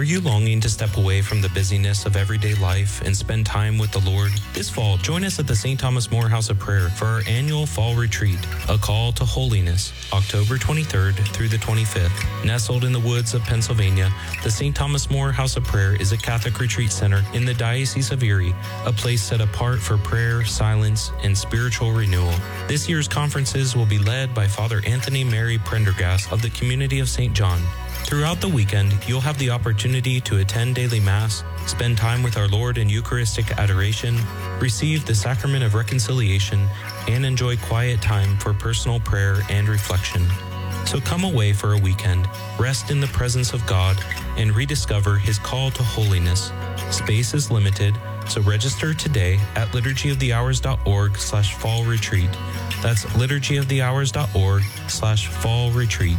Are you longing to step away from the busyness of everyday life and spend time with the Lord? This fall, join us at the St. Thomas More House of Prayer for our annual Fall Retreat, A Call to Holiness, October 23rd through the 25th. Nestled in the woods of Pennsylvania, the St. Thomas More House of Prayer is a Catholic retreat center in the Diocese of Erie, a place set apart for prayer, silence, and spiritual renewal. This year's conferences will be led by Father Anthony Mary Prendergast of the Community of St. John. Throughout the weekend, you'll have the opportunity to attend daily Mass, spend time with our Lord in Eucharistic adoration, receive the Sacrament of Reconciliation, and enjoy quiet time for personal prayer and reflection. So come away for a weekend, rest in the presence of God, and rediscover His call to holiness. Space is limited, so register today at liturgyofthehours.org/fall retreat. That's liturgyofthehours.org/fall retreat.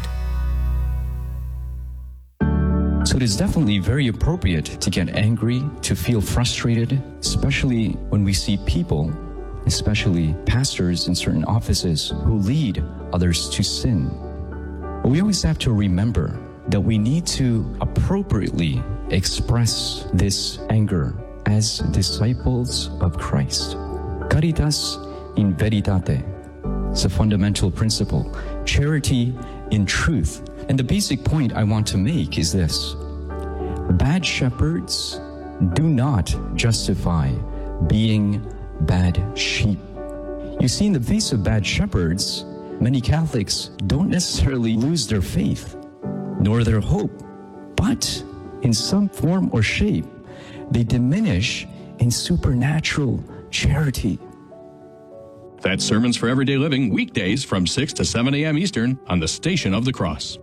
So it is definitely very appropriate to get angry, to feel frustrated, especially when we see people, especially pastors in certain offices, who lead others to sin. But we always have to remember that we need to appropriately express this anger as disciples of Christ. Caritas in veritate. It's a fundamental principle. Charity in truth. And the basic point I want to make is this. Bad shepherds do not justify being bad sheep. You see, in the face of bad shepherds, many Catholics don't necessarily lose their faith, nor their hope, but in some form or shape, they diminish in supernatural charity. That's Sermons for Everyday Living, weekdays from 6 to 7 a.m. Eastern on the Station of the Cross.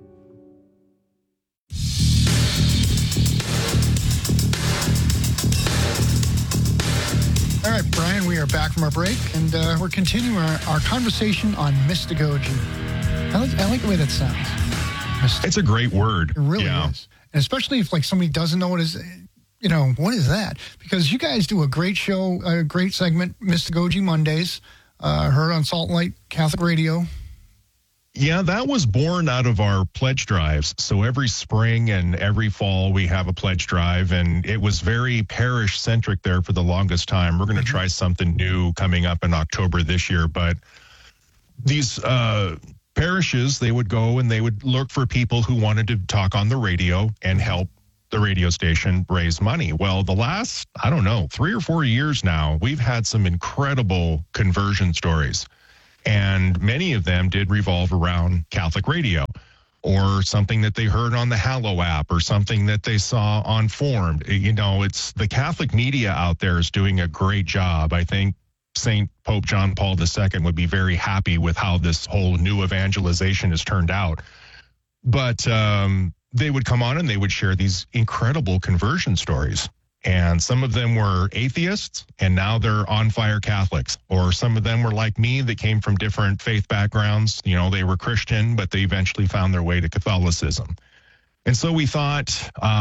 All right, Brian, we are back from our break, and we're continuing our conversation on mystagogy. I like the way that sounds. It's a great word. It really is. And especially if like somebody doesn't know what is that? Because you guys do a great show, a great segment, Mystagogy Mondays, heard on Salt and Light Catholic Radio. Yeah, that was born out of our pledge drives. So every spring and every fall we have a pledge drive, and it was very parish-centric there for the longest time. We're going to try something new coming up in October this year, but these parishes, they would go and they would look for people who wanted to talk on the radio and help the radio station raise money. Well, the last, 3 or 4 years now, we've had some incredible conversion stories. And many of them did revolve around Catholic radio or something that they heard on the Hallow app or something that they saw on Formed. It's the Catholic media out there is doing a great job. I think St. Pope John Paul II would be very happy with how this whole new evangelization has turned out. But they would come on and they would share these incredible conversion stories. And some of them were atheists, and now they're on fire Catholics. Or some of them were like me that came from different faith backgrounds. They were Christian, but they eventually found their way to Catholicism. And so we thought,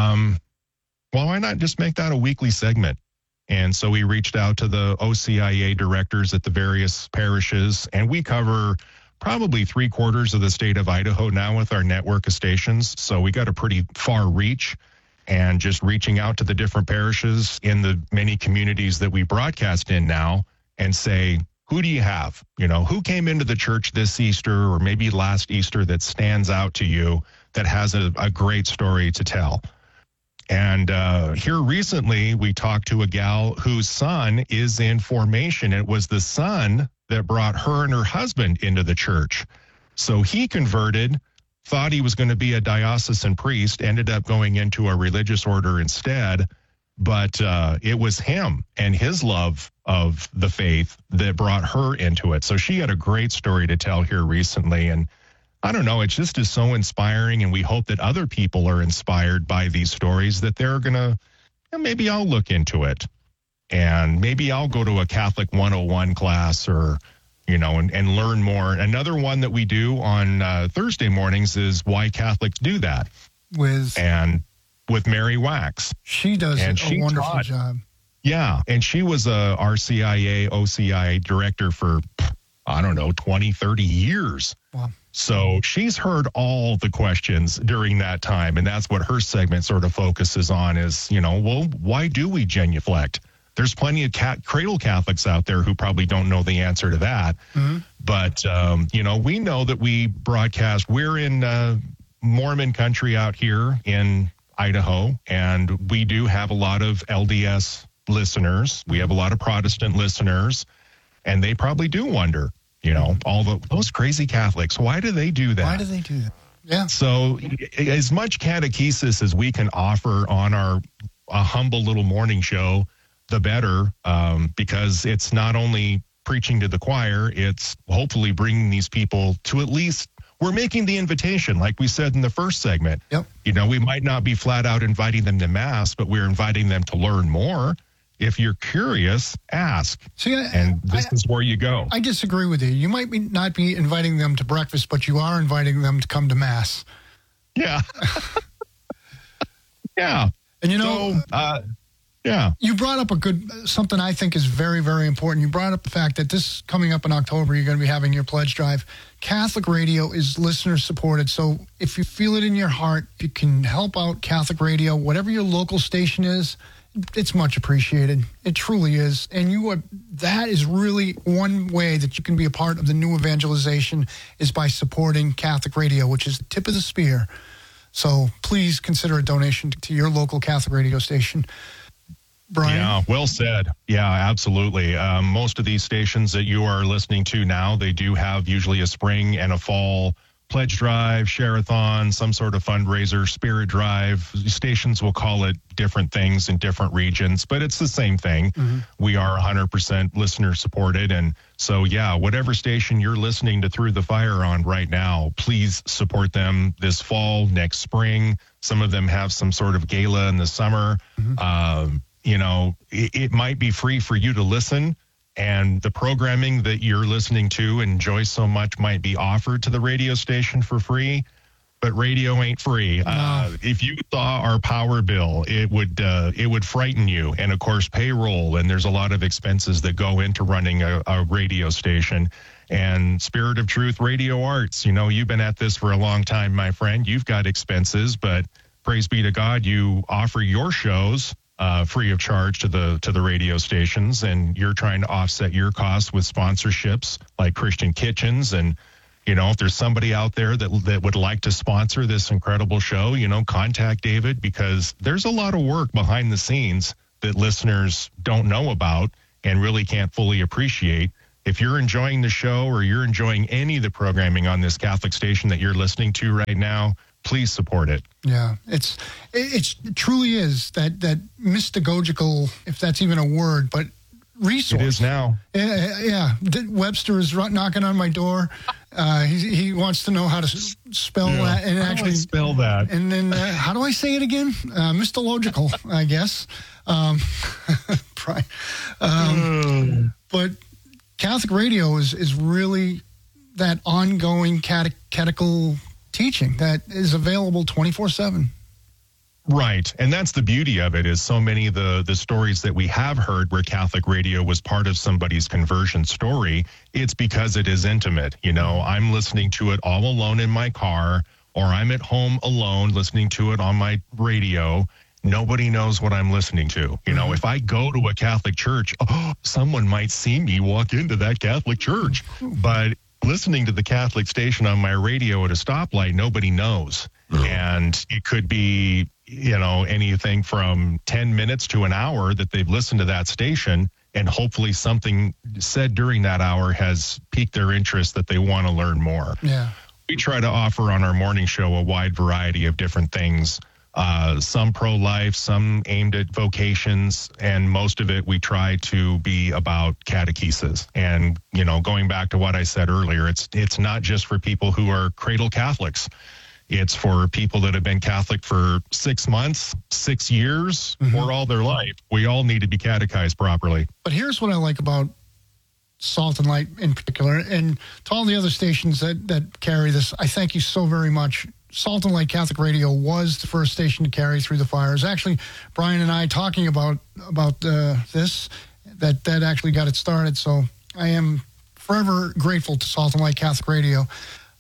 why not just make that a weekly segment? And so we reached out to the OCIA directors at the various parishes, and we cover probably 3/4 of the state of Idaho now with our network of stations. So we got a pretty far reach. And just reaching out to the different parishes in the many communities that we broadcast in now and say, who do you have? Who came into the church this Easter or maybe last Easter that stands out to you that has a great story to tell? And here recently, we talked to a gal whose son is in formation. It was the son that brought her and her husband into the church. So he converted, thought he was going to be a diocesan priest, ended up going into a religious order instead. But it was him and his love of the faith that brought her into it. So she had a great story to tell here recently. And I don't know, it just is so inspiring. And we hope that other people are inspired by these stories, that they're going to, maybe I'll look into it. And maybe I'll go to a Catholic 101 class or and learn more. Another one that we do on Thursday mornings is Why Catholics Do That. With Mary Wax. She does a wonderful job. Yeah, and she was a RCIA, OCI director for, 20, 30 years. Wow. So she's heard all the questions during that time, and that's what her segment sort of focuses on is, well, why do we genuflect? There's plenty of cradle Catholics out there who probably don't know the answer to that. Mm-hmm. But, we know that we broadcast. We're in Mormon country out here in Idaho, and we do have a lot of LDS listeners. We have a lot of Protestant listeners, and they probably do wonder, those crazy Catholics, why do they do that? Why do they do that? Yeah. So as much catechesis as we can offer on a humble little morning show, the better, because it's not only preaching to the choir, it's hopefully bringing these people to at least, we're making the invitation, like we said in the first segment. Yep. We might not be flat out inviting them to Mass, but we're inviting them to learn more. If you're curious, ask. See, and this is where you go. I disagree with you. You might not be inviting them to breakfast, but you are inviting them to come to Mass. Yeah. Yeah. And yeah. You brought up something I think is very, very important. You brought up the fact that this coming up in October, you're going to be having your pledge drive. Catholic radio is listener supported. So if you feel it in your heart, you can help out Catholic radio, whatever your local station is. It's much appreciated. It truly is. And that is really one way that you can be a part of the new evangelization is by supporting Catholic radio, which is the tip of the spear. So please consider a donation to your local Catholic radio station. Brian? Yeah, well said. Yeah, absolutely. Most of these stations that you are listening to now, they do have usually a spring and a fall pledge drive, share-a-thon, some sort of fundraiser, spirit drive. Stations will call it different things in different regions, but it's the same thing. Mm-hmm. We are 100% listener supported. And so, yeah, whatever station you're listening to Through the Fire on right now, please support them this fall, next spring. Some of them have some sort of gala in the summer. Mm-hmm. It might be free for you to listen. And the programming that you're listening to and enjoy so much might be offered to the radio station for free, but radio ain't free. No. If you saw our power bill, it would frighten you. And of course, payroll, and there's a lot of expenses that go into running a radio station. And Spirit of Truth Radio Arts, you've been at this for a long time, my friend. You've got expenses, but praise be to God, you offer your shows free of charge to the radio stations, and you're trying to offset your costs with sponsorships like Christian Kitchens. And if there's somebody out there that would like to sponsor this incredible show, contact David, because there's a lot of work behind the scenes that listeners don't know about and really can't fully appreciate. If you're enjoying the show or you're enjoying any of the programming on this Catholic station that you're listening to right now, please support it. Yeah, it truly is that mystagogical, if that's even a word, but resource. It is now. Yeah. Webster is knocking on my door. He wants to know how to spell that. And actually spell that. And then how do I say it again? Mystagogical, I guess. But Catholic radio is really that ongoing catechetical teaching that is available 24/7. Right. And that's the beauty of it, is so many of the stories that we have heard where Catholic radio was part of somebody's conversion story, it's because it is intimate. I'm listening to it all alone in my car, or I'm at home alone listening to it on my radio. Nobody knows what I'm listening to. If I go to a Catholic church, someone might see me walk into that Catholic church. But listening to the Catholic station on my radio at a stoplight, nobody knows. And it could be, anything from 10 minutes to an hour that they've listened to that station, and hopefully something said during that hour has piqued their interest that they want to learn more. Yeah. We try to offer on our morning show a wide variety of different things, some pro-life, some aimed at vocations, and most of it we try to be about catechesis. And, going back to what I said earlier, it's not just for people who are cradle Catholics. It's for people that have been Catholic for 6 months, 6 years, or all their life. We all need to be catechized properly. But here's what I like about Salt and Light in particular, and to all the other stations that carry this, I thank you so very much. Salt and Light Catholic Radio was the first station to carry Through the Fire. It was actually Brian and I talking about this that actually got it started. So I am forever grateful to Salt and Light Catholic Radio.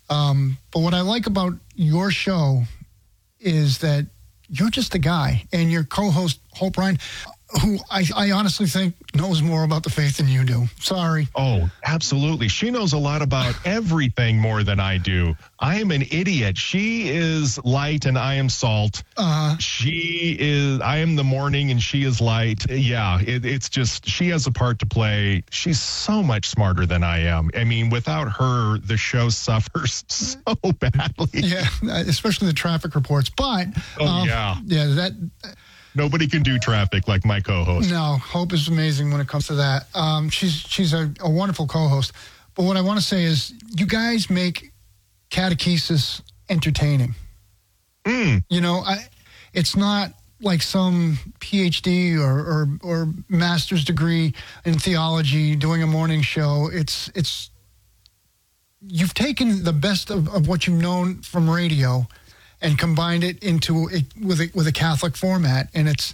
But what I like about your show is that you're just a guy, and your co-host, Hope Ryan, who I honestly think knows more about the faith than you do. Sorry. Oh, absolutely. She knows a lot about everything more than I do. I am an idiot. She is light and I am salt. I am the morning and she is light. Yeah, it's just, she has a part to play. She's so much smarter than I am. I mean, without her, the show suffers so badly. Yeah, especially the traffic reports. But, yeah, that... Nobody can do traffic like my co-host. No, Hope is amazing when it comes to that. She's a wonderful co-host. But what I want to say is you guys make catechesis entertaining. You know, it's not like some PhD or master's degree in theology doing a morning show. It's you've taken the best of what you've known from radio and combined it with a Catholic format, and it's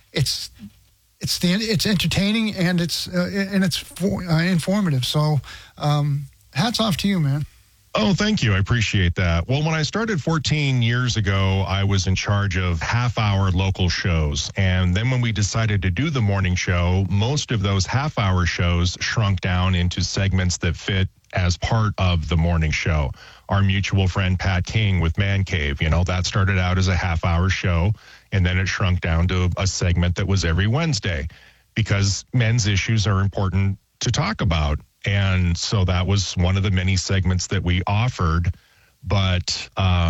entertaining and it's informative. So, hats off to you, man. Oh, thank you. I appreciate that. Well, when I started 14 years ago, I was in charge of half-hour local shows. And then when we decided to do the morning show, most of those half-hour shows shrunk down into segments that fit as part of the morning show. Our mutual friend, Pat King, with Man Cave, that started out as a half-hour show, and then it shrunk down to a segment that was every Wednesday because men's issues are important to talk about. And so that was one of the many segments that we offered, but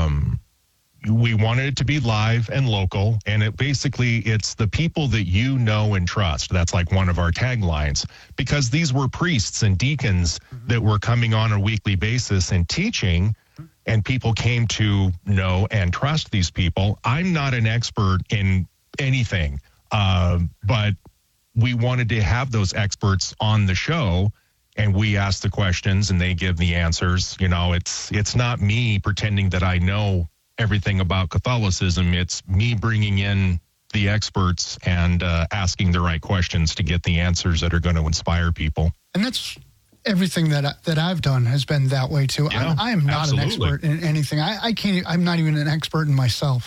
we wanted it to be live and local. And it's the people that you know and trust. That's like one of our taglines, because these were priests and deacons that were coming on a weekly basis and teaching, and people came to know and trust these people. I'm not an expert in anything, but we wanted to have those experts on the show. And we ask the questions and they give the answers. It's not me pretending that I know everything about Catholicism. It's me bringing in the experts and asking the right questions to get the answers that are going to inspire people. And that's everything that I've done has been that way too. Yeah, I am not absolutely. an expert in anything. I can't. I'm not even an expert in myself.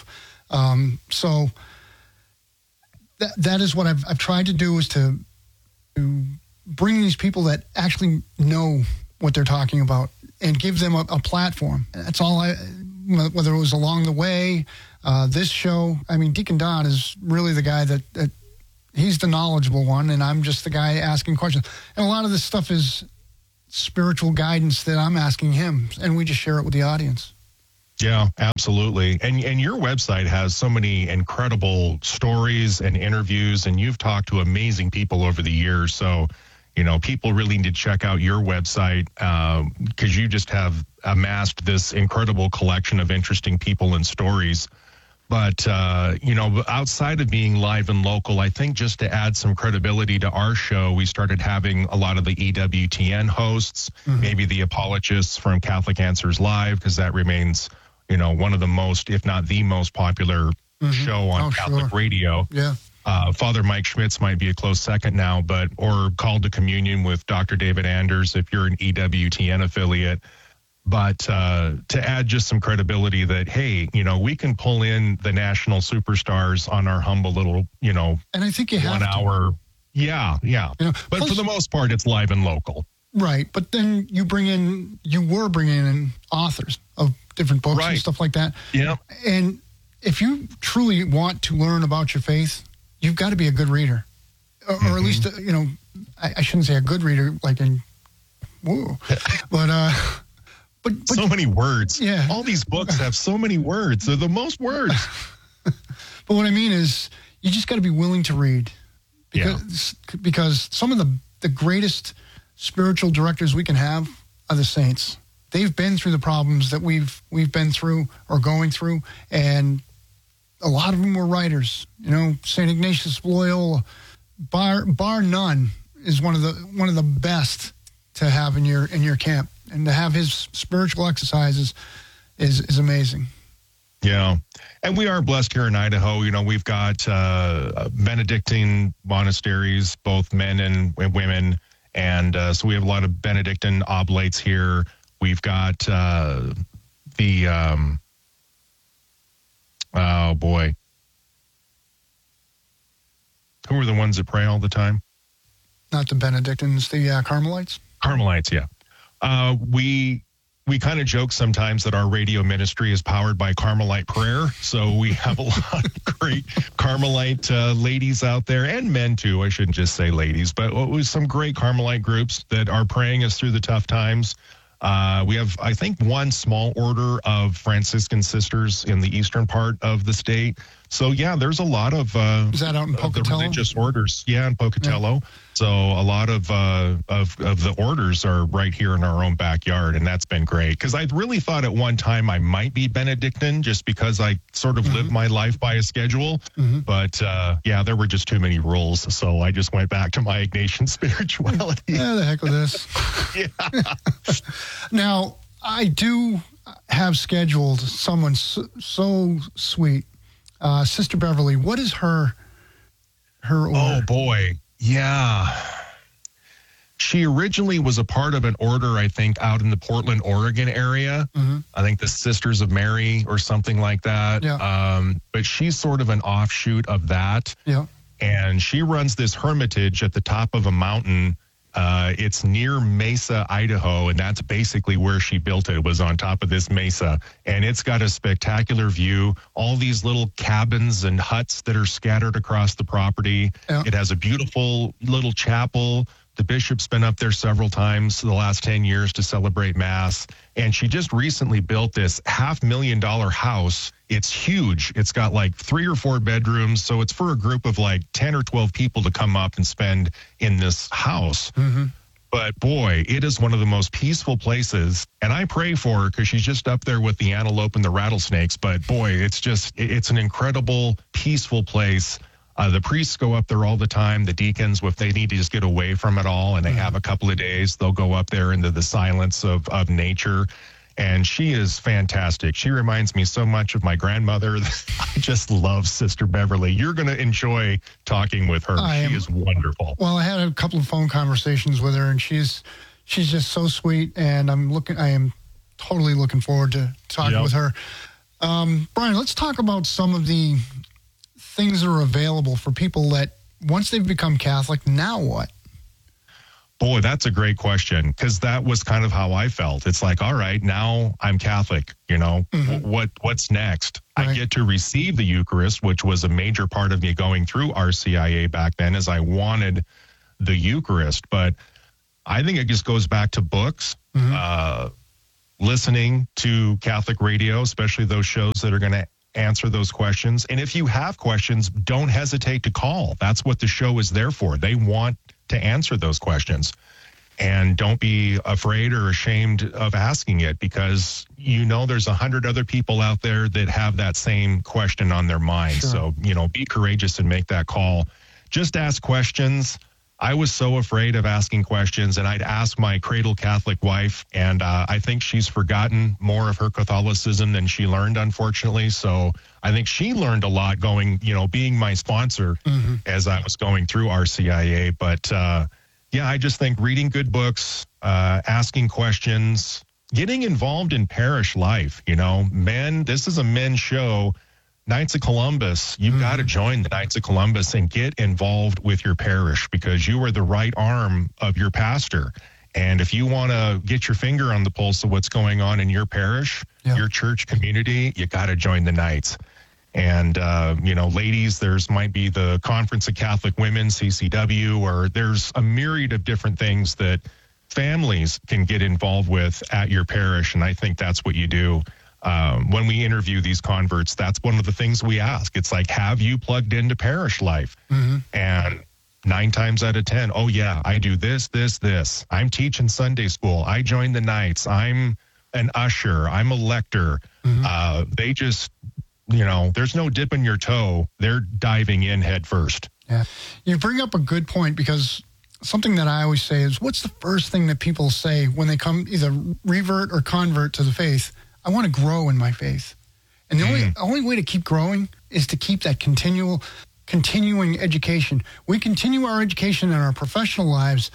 So that is what I've tried to do, is to bring these people that actually know what they're talking about and give them a platform. That's all whether it was along the way, this show. I mean, Deacon Don is really the guy that he's the knowledgeable one, and I'm just the guy asking questions. And a lot of this stuff is spiritual guidance that I'm asking him, and we just share it with the audience. Yeah, absolutely. And your website has so many incredible stories and interviews, and you've talked to amazing people over the years. So, people really need to check out your website because you just have amassed this incredible collection of interesting people and stories. But, outside of being live and local, I think just to add some credibility to our show, we started having a lot of the EWTN hosts, maybe the apologists from Catholic Answers Live, because that remains, one of the most, if not the most popular show on Catholic radio. Yeah. Father Mike Schmitz might be a close second now, or Called to Communion with Dr. David Anders if you're an EWTN affiliate. But to add just some credibility that, hey, we can pull in the national superstars on our humble little, and I think you have 1 hour. Yeah. But plus, for the most part, it's live and local. Right. But then you were bringing in authors of different books and stuff like that. Yeah. And if you truly want to learn about your faith, you've got to be a good reader, or at least, I shouldn't say a good reader, like in, whoa, but so many words. Yeah. All these books have so many words. They're the most words. But what I mean is, you just got to be willing to read, because some of the greatest spiritual directors we can have are the saints. They've been through the problems that we've been through or going through, and a lot of them were writers. St. Ignatius of Loyola, bar none, is one of the best to have in your camp, and to have his spiritual exercises is amazing. Yeah, and we are blessed here in Idaho. We've got Benedictine monasteries, both men and women, and so we have a lot of Benedictine oblates here. We've got oh boy, who are the ones that pray all the time? Not the Benedictines, the Carmelites. Carmelites, yeah. We kind of joke sometimes that our radio ministry is powered by Carmelite prayer. So we have a lot of great Carmelite ladies out there, and men too. I shouldn't just say ladies, but some great Carmelite groups that are praying us through the tough times. We have, I think, one small order of Franciscan sisters in the eastern part of the state. So, yeah, there's a lot of is that out in Pocatello? The religious orders. Yeah, in Pocatello. Yeah. So a lot of the orders are right here in our own backyard, and that's been great. Because I really thought at one time I might be Benedictine just because I sort of lived my life by a schedule. But, yeah, there were just too many rules. So I just went back to my Ignatian spirituality. Yeah, the heck with this. Yeah. Now, I do have scheduled someone so sweet. Sister Beverly, what is her order? Oh, boy. Yeah. She originally was a part of an order, I think, out in the Portland, Oregon area. I think the Sisters of Mary or something like that. Yeah. But she's sort of an offshoot of that. Yeah. And she runs this hermitage at the top of a mountain. It's near Mesa, Idaho, and that's basically where she built it. It was on top of this mesa, and it's got a spectacular view. All these little cabins and huts that are scattered across the property. Yeah. It has a beautiful little chapel. The bishop's been up there several times the last 10 years to celebrate Mass. And she just recently built this $500,000 house. It's huge. It's got like 3 or 4 bedrooms. So it's for a group of like 10 or 12 people to come up and spend in this house. But boy, it is one of the most peaceful places. And I pray for her because she's just up there with the antelope and the rattlesnakes. But boy, it's an incredible, peaceful place. The priests go up there all the time. The deacons, if they need to just get away from it all and they have a couple of days, they'll go up there into the silence of nature. And she is fantastic. She reminds me so much of my grandmother. I just love Sister Beverly. You're going to enjoy talking with her. She is wonderful. Well, I had a couple of phone conversations with her, and she's just so sweet. And I am totally looking forward to talking with her. Brian, let's talk about some of the things that are available for people that once they've become Catholic, now what? Boy, that's a great question, because that was kind of how I felt. It's like, all right, now I'm Catholic, what's next? Right. I get to receive the Eucharist, which was a major part of me going through RCIA back then, as I wanted the Eucharist. But I think it just goes back to books, listening to Catholic radio, especially those shows that are going to answer those questions. And if you have questions, don't hesitate to call. That's what the show is there for. They want to answer those questions. And don't be afraid or ashamed of asking it, because there's 100 other people out there that have that same question on their mind. Sure. So, be courageous and make that call. Just ask questions. I was so afraid of asking questions, and I'd ask my cradle Catholic wife, and I think she's forgotten more of her Catholicism than she learned, unfortunately. So I think she learned a lot being my sponsor as I was going through RCIA. But I just think reading good books, asking questions, getting involved in parish life. Men, this is a men's show. Knights of Columbus, you've got to join the Knights of Columbus and get involved with your parish, because you are the right arm of your pastor. And if you want to get your finger on the pulse of what's going on in your parish, your church community, you got to join the Knights. And, ladies, might be the Conference of Catholic Women, CCW, or there's a myriad of different things that families can get involved with at your parish. And I think that's what you do. When we interview these converts, that's one of the things we ask. It's like, have you plugged into parish life? And 9 times out of 10, oh yeah, I do this. I'm teaching Sunday school. I joined the Knights. I'm an usher. I'm a lector. They just, there's no dipping your toe. They're diving in head first. Yeah. You bring up a good point, because something that I always say is, what's the first thing that people say when they come either revert or convert to the faith? I want to grow in my faith. And the only way to keep growing is to keep that continuing education. We continue our education in our professional lives,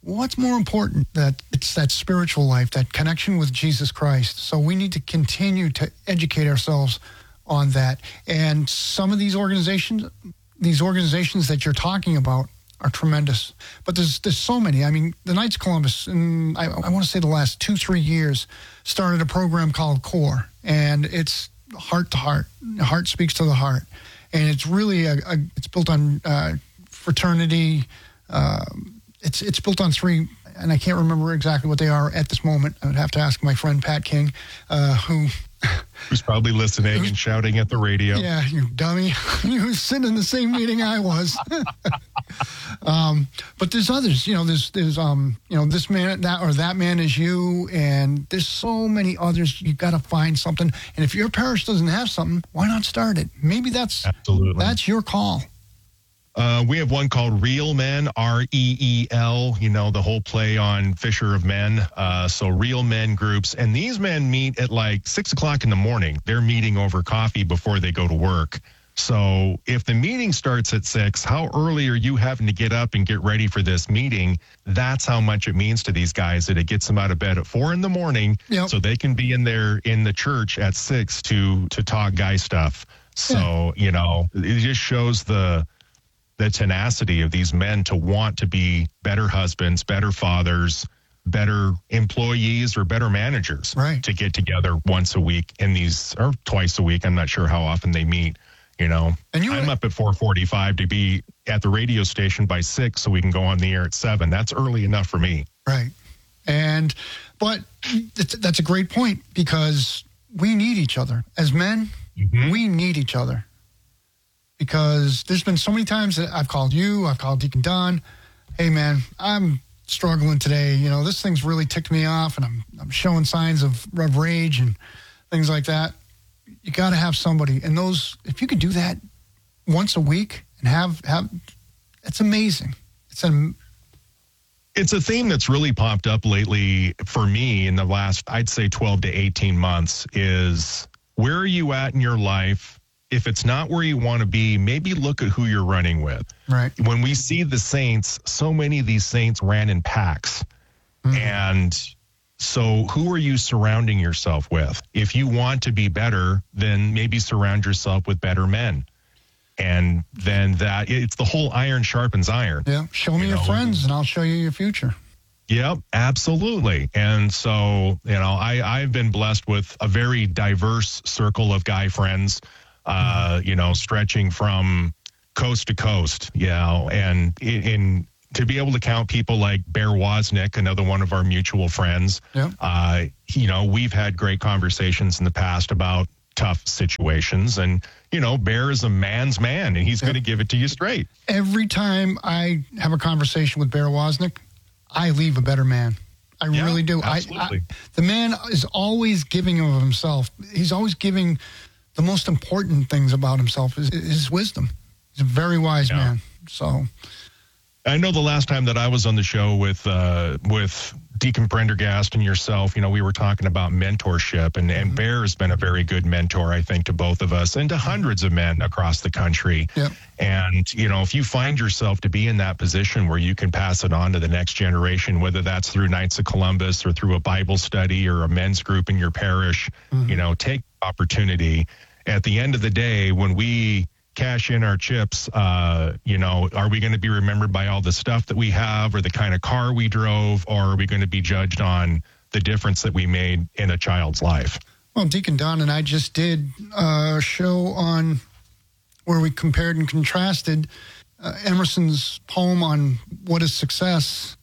what's more important? That it's that spiritual life, that connection with Jesus Christ. So we need to continue to educate ourselves on that. And some of these organizations that you're talking about are tremendous. But there's so many. I mean, the Knights of Columbus, in, I want to say the last 2-3 years, started a program called CORE. And it's heart to heart. Heart speaks to the heart. And it's really, it's built on fraternity. It's built on 3, and I can't remember exactly what they are at this moment. I would have to ask my friend Pat King, who's probably listening and shouting at the radio. Yeah, you dummy. You was sitting in the same meeting I was. But there's others, there's this man, that man is you, and there's so many others. You've got to find something. And if your parish doesn't have something, why not start it? Maybe that's your call. We have one called Real Men, REEL, the whole play on Fisher of Men. So Real Men groups. And these men meet at like 6 o'clock in the morning. They're meeting over coffee before they go to work. So if the meeting starts at 6, how early are you having to get up and get ready for this meeting? That's how much it means to these guys, that it gets them out of bed at 4 in the morning. Yep. So they can be in the church at 6 to talk guy stuff. So, it just shows the tenacity of these men to want to be better husbands, better fathers, better employees, or better managers, right, to get together once a week or twice a week. I'm not sure how often they meet, And I'm up at 4:45 to be at the radio station by 6 so we can go on the air at 7. That's early enough for me. Right. But that's a great point, because we need each other. As men, we need each other. Because there's been so many times that I've called you, I've called Deacon Don. Hey, man, I'm struggling today. This thing's really ticked me off, and I'm showing signs of rage and things like that. You got to have somebody. And if you could do that once a week and have it's amazing. It's a theme that's really popped up lately for me in the last, I'd say 12 to 18 months, is where are you at in your life? If it's not where you want to be, maybe look at who you're running with. Right. When we see the saints, so many of these saints ran in packs. And so who are you surrounding yourself with? If you want to be better, then maybe surround yourself with better men. And then it's the whole iron sharpens iron. Yeah. Show me your friends and I'll show you your future. Yep, absolutely. And so, I've been blessed with a very diverse circle of guy friends. Stretching from coast to coast, and to be able to count people like Bear Wozniak, another one of our mutual friends. Yep. We've had great conversations in the past about tough situations, and, Bear is a man's man, and he's going to give it to you straight. Every time I have a conversation with Bear Wozniak, I leave a better man. I really do. Absolutely. The man is always giving of himself. He's always giving. The most important things about himself is his wisdom. He's a very wise man. So, I know the last time that I was on the show with Deacon Prendergast and yourself, we were talking about mentorship, and Bear has been a very good mentor, I think, to both of us and to hundreds of men across the country. Yep. And, if you find yourself to be in that position where you can pass it on to the next generation, whether that's through Knights of Columbus or through a Bible study or a men's group in your parish, take opportunity. At the end of the day, when we cash in our chips, are we going to be remembered by all the stuff that we have or the kind of car we drove, or are we going to be judged on the difference that we made in a child's life? Well, Deacon Don and I just did a show on where we compared and contrasted Emerson's poem on what is success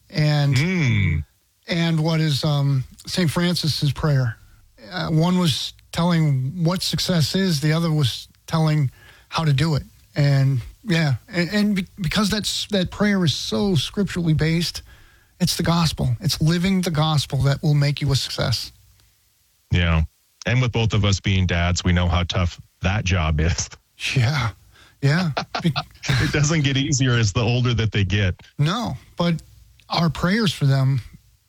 and what is St. Francis's prayer. One was telling what success is, the other was telling how to do it. And because that prayer is so scripturally based, it's the gospel. It's living the gospel that will make you a success. Yeah. And with both of us being dads, we know how tough that job is. Yeah. It doesn't get easier as the older that they get. No, but our prayers for them,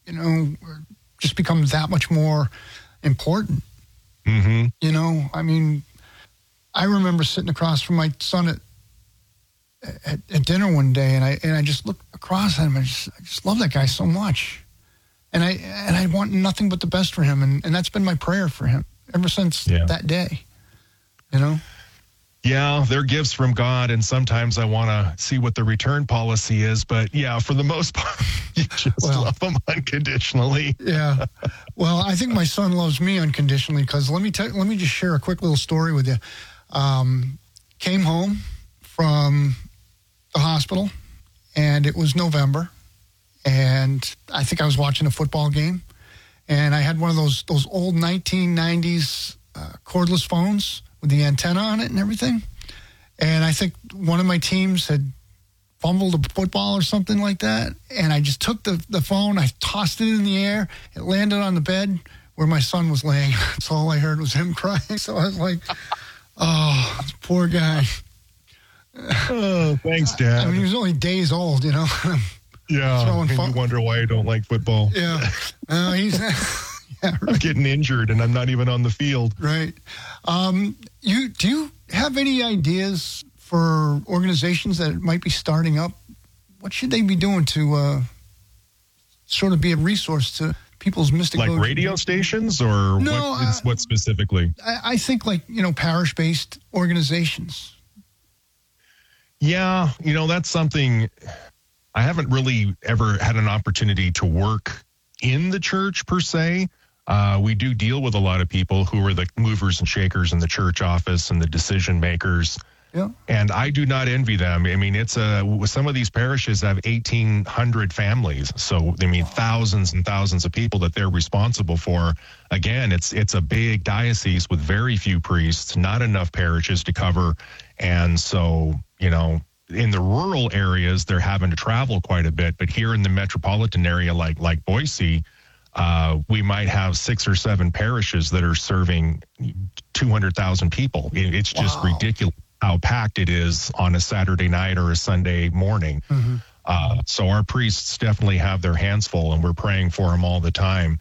just become that much more important. Mm-hmm. I remember sitting across from my son at at dinner one day, and I just looked across at him. I just love that guy so much, and I want nothing but the best for him, and that's been my prayer for him ever since that day. Yeah, they're gifts from God, and sometimes I want to see what the return policy is. But yeah, for the most part, you just love them unconditionally. Yeah. Well, I think my son loves me unconditionally because let me just share a quick little story with you. Came home from the hospital, and it was November, and I think I was watching a football game, and I had one of those old 1990s cordless phones with the antenna on it and everything. And I think one of my teams had fumbled a football or something like that. And I just took the phone, I tossed it in the air. It landed on the bed where my son was laying. So all I heard was him crying. So I was like, oh, poor guy. Oh, thanks, Dad. I mean, he was only days old, Yeah, and you wonder why I don't like football. Yeah. He's... Yeah, right. I'm getting injured, and I'm not even on the field. Right. Do you have any ideas for organizations that might be starting up? What should they be doing to sort of be a resource to people's mystical... Like radio stations, or no, what specifically? I think parish-based organizations. Yeah, that's something I haven't really ever had an opportunity to work in the church per se. We do deal with a lot of people who are the movers and shakers in the church office and the decision makers. Yeah. And I do not envy them. I mean, some of these parishes have 1,800 families. So, I mean, thousands and thousands of people that they're responsible for. Again, it's a big diocese with very few priests, not enough parishes to cover. And so, in the rural areas, they're having to travel quite a bit. But here in the metropolitan area, like Boise, we might have 6 or 7 parishes that are serving 200,000 people. It's just ridiculous how packed it is on a Saturday night or a Sunday morning. Mm-hmm. So our priests definitely have their hands full, and we're praying for them all the time.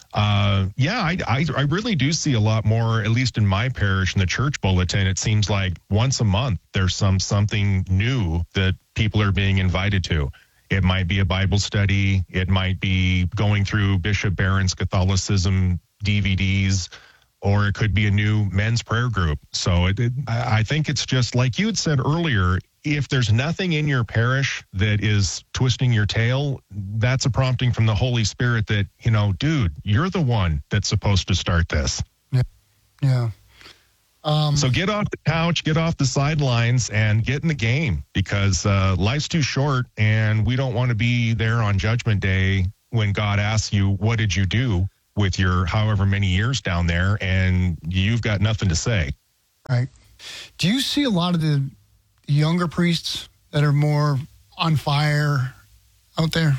I really do see a lot more, at least in my parish, in the church bulletin. It seems like once a month there's something new that people are being invited to. It might be a Bible study. It might be going through Bishop Barron's Catholicism DVDs, or it could be a new men's prayer group. So I think it's just like you had said earlier, if there's nothing in your parish that is twisting your tail, that's a prompting from the Holy Spirit that, dude, you're the one that's supposed to start this. Yeah. So get off the couch, get off the sidelines, and get in the game, because life's too short, and we don't want to be there on Judgment Day when God asks you, what did you do with your however many years down there, and you've got nothing to say. Right. Do you see a lot of the younger priests that are more on fire out there?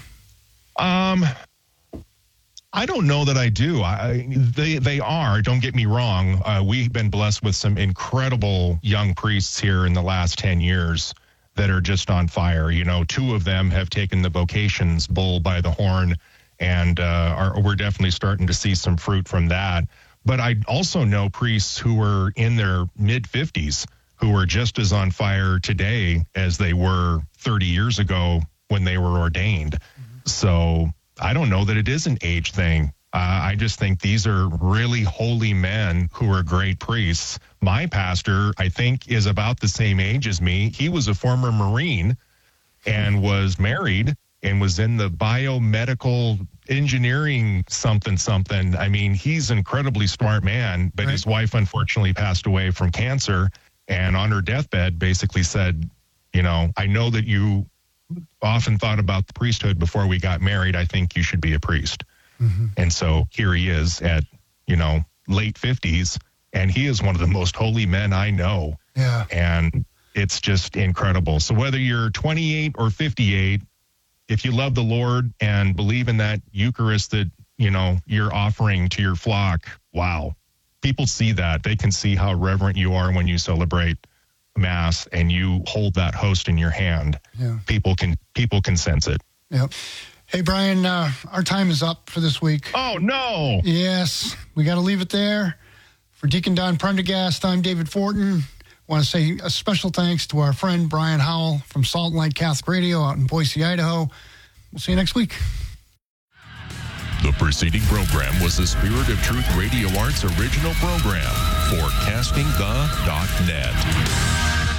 I don't know that I do. They are, don't get me wrong. We've been blessed with some incredible young priests here in the last 10 years that are just on fire. 2 of them have taken the vocations bull by the horn, and we're definitely starting to see some fruit from that. But I also know priests who are in their mid-50s who are just as on fire today as they were 30 years ago when they were ordained. Mm-hmm. So I don't know that it is an age thing. I just think these are really holy men who are great priests. My pastor, I think, is about the same age as me. He was a former Marine and was married and was in the biomedical engineering something. I mean, he's an incredibly smart man, but his wife unfortunately passed away from cancer, and on her deathbed basically said, I know that you often thought about the priesthood before we got married. I think you should be a priest. Mm-hmm. And so here he is at, late 50s, and he is one of the most holy men I know. Yeah. And it's just incredible. So whether you're 28 or 58, if you love the Lord and believe in that Eucharist that, you're offering to your flock, wow. People see that. They can see how reverent you are when you celebrate Mass and you hold that host in your hand. Yeah. People can sense it. Yep. Hey, Brian, our time is up for this week. Oh, no. Yes, we got to leave it there. For Deacon Don Prendergast, I'm David Fortin. want to say a special thanks to our friend Brian Howell from Salt and Light Catholic Radio out in Boise, Idaho. We'll see you next week. The preceding program was the Spirit of Truth Radio Arts original program for CastingThe.net.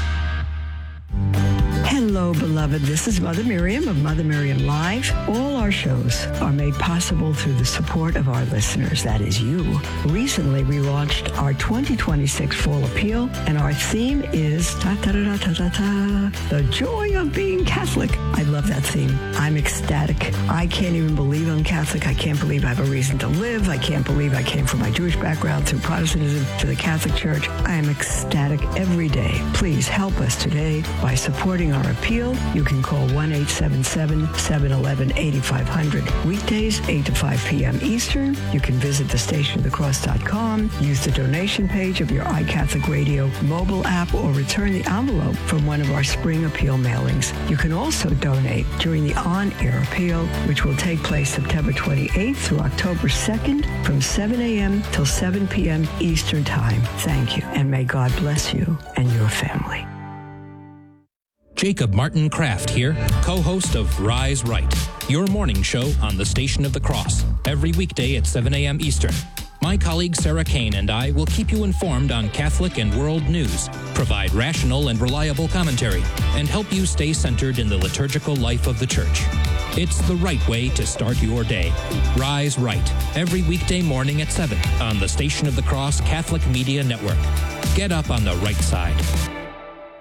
Hello, beloved. This is Mother Miriam of Mother Miriam Live. All our shows are made possible through the support of our listeners, that is you. Recently, we launched our 2026 Fall Appeal, and our theme is the joy of being Catholic. I love that theme. I'm ecstatic. I can't even believe I'm Catholic. I can't believe I have a reason to live. I can't believe I came from my Jewish background through Protestantism to the Catholic Church. I am ecstatic every day. Please help us today by supporting our appeal. You can call 1-877-711-8500. Weekdays, 8 to 5 p.m. Eastern. You can visit thestationofthecross.com, use the donation page of your iCatholic Radio mobile app, or return the envelope from one of our spring appeal mailings. You can also donate during the on-air appeal, which will take place September 28th through October 2nd from 7 a.m. till 7 p.m. Eastern Time. Thank you, and may God bless you and your family. Jacob Martin Kraft here, co-host of Rise Right, your morning show on the Station of the Cross, every weekday at 7 a.m. Eastern. My colleague Sarah Kane and I will keep you informed on Catholic and world news, provide rational and reliable commentary, and help you stay centered in the liturgical life of the Church. It's the right way to start your day. Rise Right, every weekday morning at 7 on the Station of the Cross Catholic Media Network. Get up on the right side.